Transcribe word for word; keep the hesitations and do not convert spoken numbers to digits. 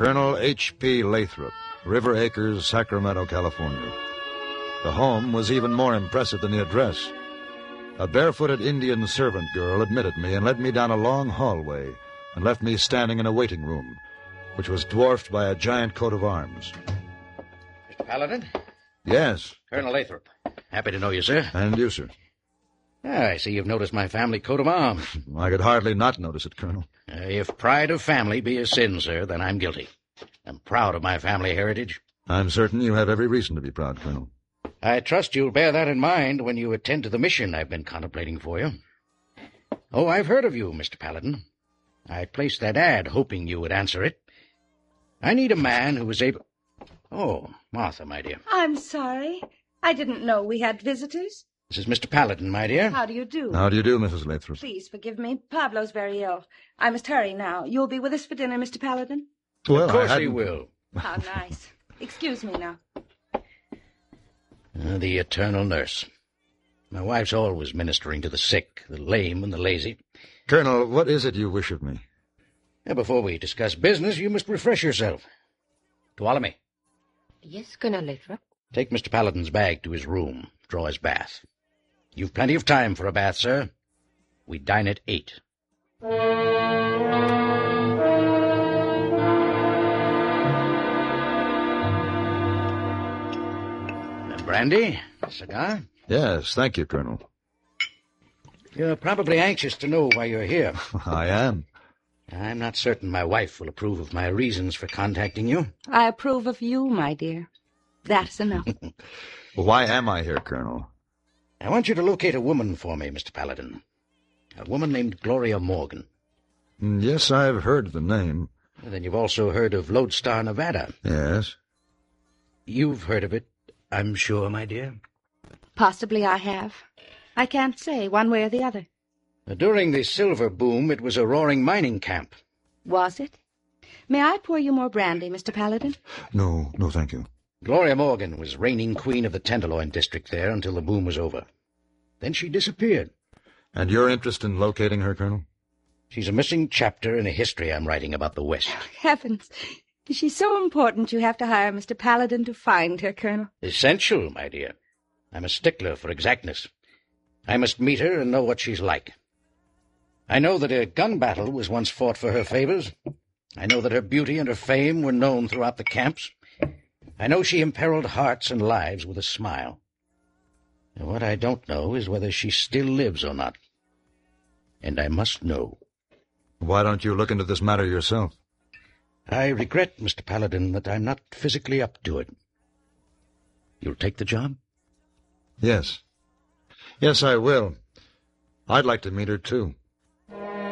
Colonel H P Lathrop, River Acres, Sacramento, California. The home was even more impressive than the address. A barefooted Indian servant girl admitted me and led me down a long hallway and left me standing in a waiting room, which was dwarfed by a giant coat of arms. Mister Paladin? Yes. Colonel Lathrop. Happy to know you, sir. And you, sir. Ah, I see you've noticed my family coat of arms. I could hardly not notice it, Colonel. Uh, if pride of family be a sin, sir, then I'm guilty. I'm proud of my family heritage. I'm certain you have every reason to be proud, Colonel. I trust you'll bear that in mind when you attend to the mission I've been contemplating for you. Oh, I've heard of you, Mister Paladin. I placed that ad hoping you would answer it. I need a man who is able... Oh, Martha, my dear. I'm sorry. I didn't know we had visitors. This is Mister Paladin, my dear. How do you do? How do you do, Missus Lathrop? Please forgive me. Pablo's very ill. I must hurry now. You'll be with us for dinner, Mister Paladin? Well, of course I he will. How nice. Excuse me now. Uh, the eternal nurse. My wife's always ministering to the sick, the lame, and the lazy. Colonel, what is it you wish of me? Now, before we discuss business, you must refresh yourself. Tuolumne. Yes, Colonel Lathrop. Take Mister Paladin's bag to his room. Draw his bath. You've plenty of time for a bath, sir. We dine at eight. Brandy? Cigar? Yes, thank you, Colonel. You're probably anxious to know why you're here. I am. I'm not certain my wife will approve of my reasons for contacting you. I approve of you, my dear. That's enough. Well, why am I here, Colonel? I want you to locate a woman for me, Mister Paladin. A woman named Gloria Morgan. Yes, I've heard the name. Then you've also heard of Lodestar, Nevada. Yes. You've heard of it, I'm sure, my dear. Possibly I have. I can't say one way or the other. During the silver boom, it was a roaring mining camp. Was it? May I pour you more brandy, Mister Paladin? No, no, thank you. Gloria Morgan was reigning queen of the Tenderloin district there until the boom was over. Then she disappeared. And you're interested in locating her, Colonel? She's a missing chapter in a history I'm writing about the West. Heavens! She's so important you have to hire Mister Paladin to find her, Colonel. Essential, my dear. I'm a stickler for exactness. I must meet her and know what she's like. I know that a gun battle was once fought for her favors. I know that her beauty and her fame were known throughout the camps. I know she imperiled hearts and lives with a smile. And what I don't know is whether she still lives or not. And I must know. Why don't you look into this matter yourself? I regret, Mister Paladin, that I'm not physically up to it. You'll take the job? Yes. Yes, I will. I'd like to meet her, too.